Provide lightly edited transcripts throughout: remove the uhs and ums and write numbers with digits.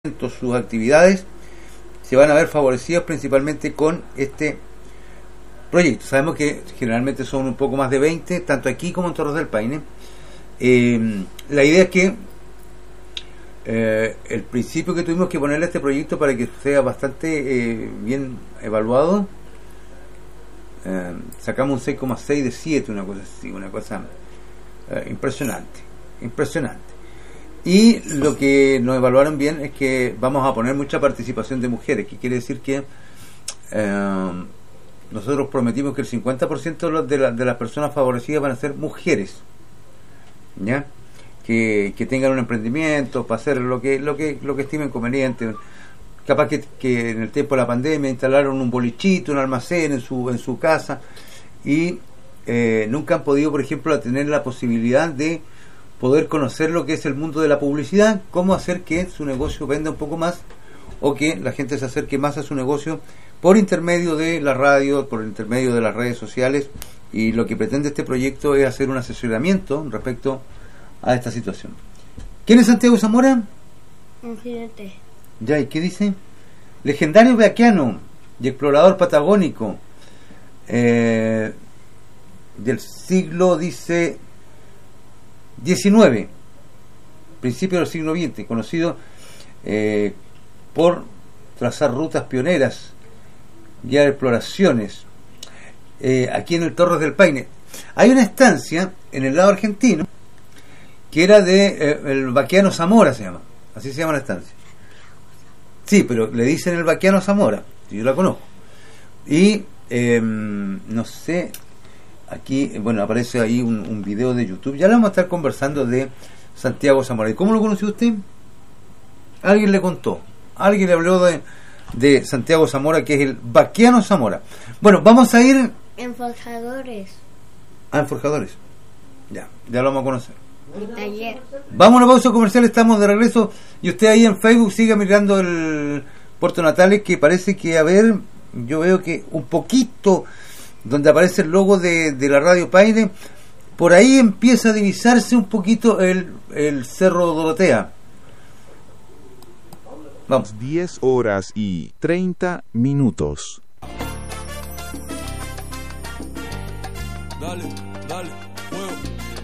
sus actividades se van a ver favorecidas principalmente con este proyecto. Sabemos que generalmente son un poco más de 20, tanto aquí como en Torres del Paine. La idea es que el principio que tuvimos que ponerle a este proyecto para que sea bastante bien evaluado, sacamos un 6,6 de 7, una cosa así, una cosa impresionante. Y lo que nos evaluaron bien es que vamos a poner mucha participación de mujeres, que quiere decir que nosotros prometimos que el 50% de las personas favorecidas van a ser mujeres, ¿ya? Que tengan un emprendimiento para hacer lo que estimen conveniente. Capaz que en el tiempo de la pandemia instalaron un bolichito, un almacén en su casa y nunca han podido, por ejemplo, tener la posibilidad de poder conocer lo que es el mundo de la publicidad, cómo hacer que su negocio venda un poco más o que la gente se acerque más a su negocio por intermedio de la radio, por intermedio de las redes sociales. Y lo que pretende este proyecto es hacer un asesoramiento respecto a esta situación. ¿Quién es Santiago Zamora? Un jinete. Ya, ¿y qué dice? Legendario vaquiano y explorador patagónico del siglo, dice, XIX, principio del siglo XX, conocido por trazar rutas pioneras, guiar exploraciones aquí en el Torres del Paine. Hay una estancia en el lado argentino que era de el vaquiano Zamora, se llama, así se llama la estancia. Sí, pero le dicen el vaquiano Zamora, yo la conozco. Y no sé, aquí, bueno, aparece ahí un video de YouTube. Ya le vamos a estar conversando de Santiago Zamora. ¿Y cómo lo conoció usted? Alguien le contó, alguien le habló de Santiago Zamora, que es el vaquiano Zamora. Bueno, vamos a ir En Forjadores. en Forjadores. Ya lo vamos a conocer. Mi taller. Vamos a una pausa comercial, estamos de regreso. Y usted ahí en Facebook siga mirando el Puerto Natales, que parece que, a ver, yo veo que un poquito donde aparece el logo de la Radio Paine, por ahí empieza a divisarse un poquito el Cerro Dorotea. Vamos. 10:30. Dale, fuego.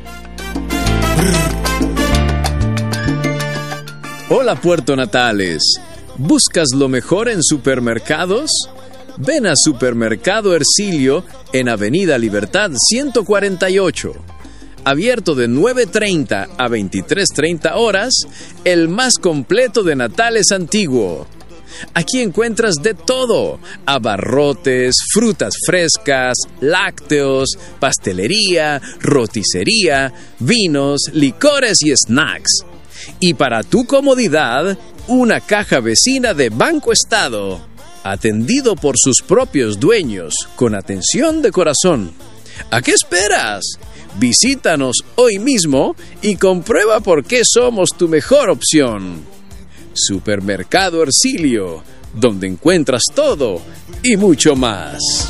Hola Puerto Natales, ¿buscas lo mejor en supermercados? Ven a Supermercado Ercilio en Avenida Libertad 148. Abierto de 9:30 a 23:30 horas, el más completo de Natales antiguo. Aquí encuentras de todo: abarrotes, frutas frescas, lácteos, pastelería, roticería, vinos, licores y snacks. Y para tu comodidad, una caja vecina de Banco Estado, atendido por sus propios dueños, con atención de corazón. ¿A qué esperas? Visítanos hoy mismo y comprueba por qué somos tu mejor opción. Supermercado Ercilio, donde encuentras todo y mucho más.